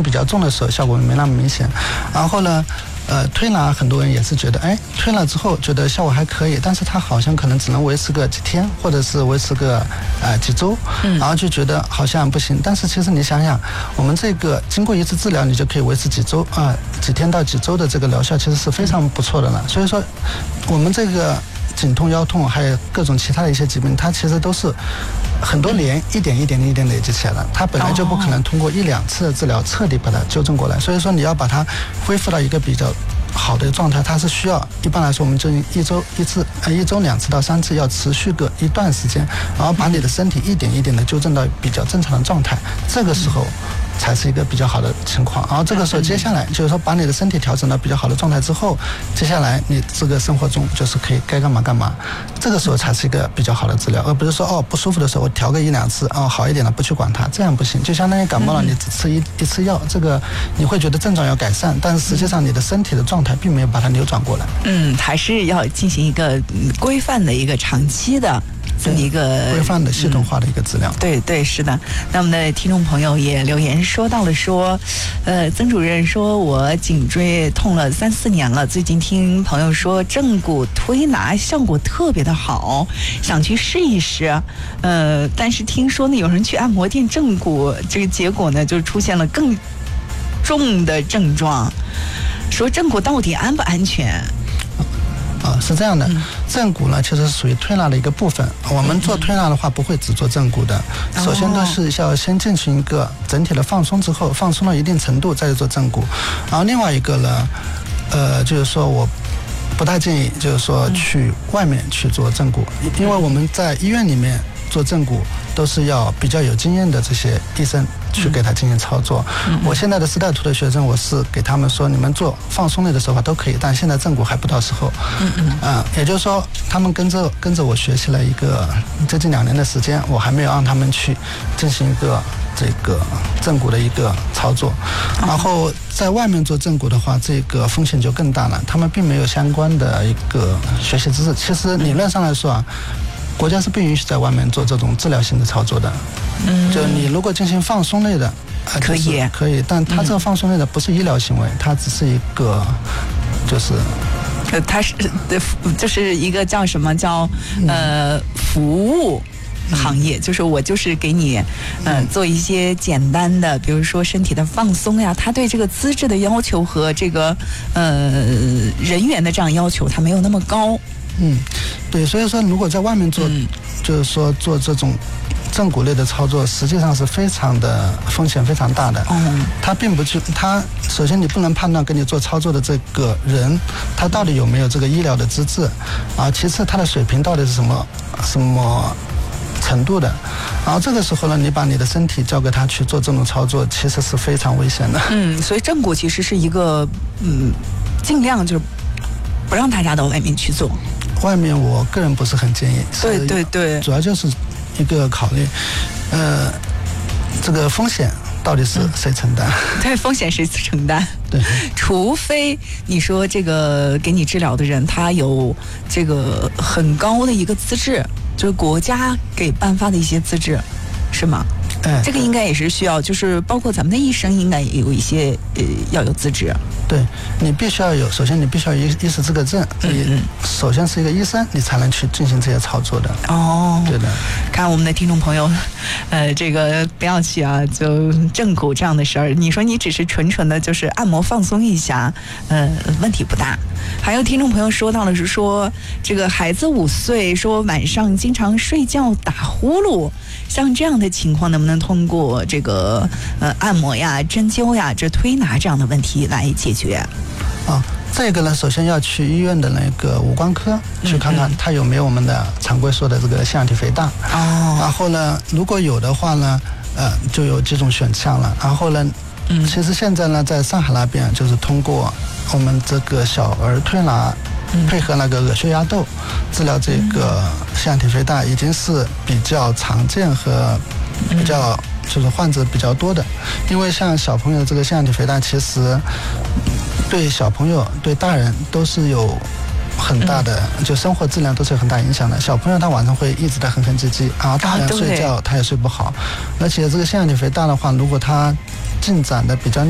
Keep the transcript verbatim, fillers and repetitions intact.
比较重的时候效果没那么明显。然后呢呃，推拿很多人也是觉得，哎，推了之后觉得效果还可以，但是它好像可能只能维持个几天，或者是维持个呃几周，然后就觉得好像不行。但是其实你想想，我们这个经过一次治疗，你就可以维持几周啊、呃，几天到几周的这个疗效，其实是非常不错的了。所以说，我们这个颈痛、腰痛，还有各种其他的一些疾病，它其实都是很多年一点一点一点累积起来的，它本来就不可能通过一两次的治疗彻底把它纠正过来。所以说你要把它恢复到一个比较好的状态，它是需要一般来说我们就一周一次，呃一周两次到三次，要持续个一段时间，然后把你的身体一点一点的纠正到比较正常的状态，这个时候才是一个比较好的情况。然后这个时候接下来就是说把你的身体调整到比较好的状态之后，接下来你这个生活中就是可以该干嘛干嘛，这个时候才是一个比较好的治疗，而不是说哦不舒服的时候我调个一两次，哦好一点了不去管它，这样不行。就相当于感冒了，你只吃一一次药，这个你会觉得症状有改善，但是实际上你的身体的状态并没有把它扭转过来。 嗯，还是要进行一个规范的一个长期的这么一个规范的系统化的一个治疗、嗯、 对对是的。那我们的听众朋友也留言说到了说，呃，曾主任说我颈椎痛了三四年了，最近听朋友说正骨推拿效果特别的好，想去试一试。呃，但是听说呢，有人去按摩店正骨，这个结果呢，就出现了更重的症状。说正骨到底安不安全？ 啊，是这样的，正骨呢其实是属于推拿的一个部分。我们做推拿的话不会只做正骨的，首先都是要先进行一个整体的放松之后，放松到一定程度再去做正骨。然后另外一个呢，呃，就是说我不太建议就是说去外面去做正骨，因为我们在医院里面做正骨都是要比较有经验的这些医生去给他进行操作。嗯、我现在的四代图的学生，我是给他们说，你们做放松类的手法都可以，但现在正骨还不到时候。嗯嗯。嗯，也就是说，他们跟着跟着我学习了一个接近两年的时间，我还没有让他们去进行一个这个正骨的一个操作。然后在外面做正骨的话，这个风险就更大了，他们并没有相关的一个学习知识。其实理论上来说啊，国家是不允许在外面做这种治疗性的操作的。嗯，就你如果进行放松类的，呃、 可以、 就是、可以，但它这个放松类的不是医疗行为，它只是一个就是呃，它是的，就是一个叫什么叫呃服务行业，就是我就是给你呃做一些简单的，比如说身体的放松呀，他对这个资质的要求和这个呃人员的这样要求，它没有那么高。 嗯，对，所以说如果在外面做，嗯、就是说做这种正骨类的操作，实际上是非常的风险非常大的。嗯，它并不去，它首先你不能判断给你做操作的这个人，他到底有没有这个医疗的资质，啊，其次他的水平到底是什么什么程度的，然后这个时候呢，你把你的身体交给他去做这种操作，其实是非常危险的。 嗯，所以正骨其实是一个嗯，尽量就是不让大家到外面去做。 外面我个人不是很建议。 对对对， 主要就是一个考虑，呃，这个风险到底是谁承担？ 嗯、对，风险谁承担？ 对， 除非你说这个给你治疗的人他有这个很高的一个资质，就是国家给颁发的一些资质，是吗？哎，这个应该也是需要，就是包括咱们的医生应该也有一些呃要有资质。 对，你必须要有，首先你必须要有医师资格证，嗯嗯，首先是一个医生，你才能去进行这些操作的。 哦， 对的。 看我们的听众朋友，呃，这个不要去啊，就正骨这样的事儿，你说你只是纯纯的就是按摩放松一下，呃，问题不大。还有听众朋友说到了是说，这个孩子五岁，说晚上经常睡觉打呼噜，像这样的情况能不能通过这个呃按摩呀、针灸呀、这推拿这样的问题来解决？ 啊，这个呢，首先要去医院的那个五官科去看看他有没有我们的常规说的这个腺样体肥大。哦。然后呢，如果有的话呢，呃，就有几种选项了。然后呢，嗯，其实现在呢，在上海那边就是通过我们这个小儿推拿，配合那个耳穴压豆治疗这个腺样体肥大，已经是比较常见和比较就是患者比较多的。因为像小朋友这个腺样体肥大，其实对小朋友对大人都是有很大的，就生活质量都是有很大影响的。小朋友他晚上会一直在哼哼唧唧，然后大人睡觉他也睡不好，而且这个腺样体肥大的话，如果他进展的比较